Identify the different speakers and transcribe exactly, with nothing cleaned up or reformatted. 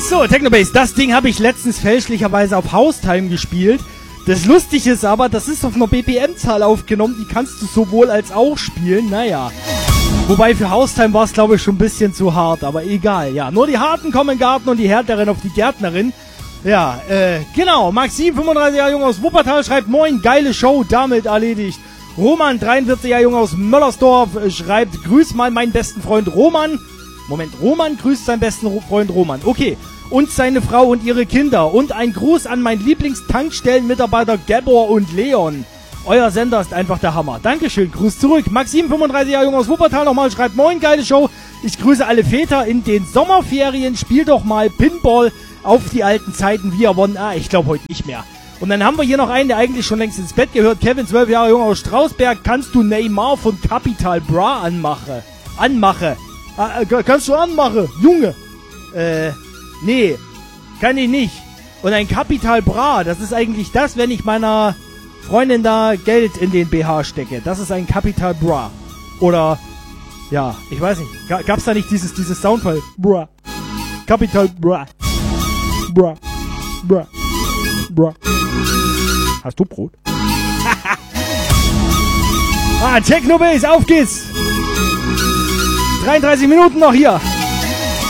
Speaker 1: So, Technobase, das Ding habe ich letztens fälschlicherweise auf Haustime gespielt. Das Lustige ist aber, das ist auf einer B P M-Zahl aufgenommen, die kannst du sowohl als auch spielen, naja. Wobei für Haustime war es, glaube ich, schon ein bisschen zu hart, aber egal, ja. Nur die Harten kommen in den Garten und die Härteren auf die Gärtnerin. Ja, äh, genau. Maxim, fünfunddreißig Jahre jung aus Wuppertal, schreibt: Moin, geile Show, damit erledigt. Roman, dreiundvierzig Jahre jung aus Möllersdorf, schreibt: Grüß mal meinen besten Freund Roman. Moment, Roman grüßt seinen besten Freund Roman. Okay. Und seine Frau und ihre Kinder. Und ein Gruß an meinen Lieblingstankstellenmitarbeiter Gabor und Leon. Euer Sender ist einfach der Hammer. Dankeschön, Gruß zurück. Maxim, fünfunddreißig Jahre jung aus Wuppertal, nochmal schreibt: Moin, geile Show. Ich grüße alle Väter in den Sommerferien. Spiel doch mal Pinball auf die alten Zeiten, wie er won. Ah, ich glaube heute nicht mehr. Und dann haben wir hier noch einen, der eigentlich schon längst ins Bett gehört. Kevin, zwölf Jahre jung aus Strausberg. Kannst du Neymar von Capital Bra anmache? Anmache. Ah, kannst du anmachen, Junge? Äh, nee, kann ich nicht. Und ein Capital Bra, das ist eigentlich das, wenn ich meiner Freundin da Geld in den B H stecke. Das ist ein Capital Bra. Oder, ja, ich weiß nicht. G- gab's da nicht dieses, dieses Soundfall? Bra. Capital Bra. Bra. Bra. Bra. Hast du Brot? ah, Technobase, auf geht's! dreiunddreißig Minuten noch hier.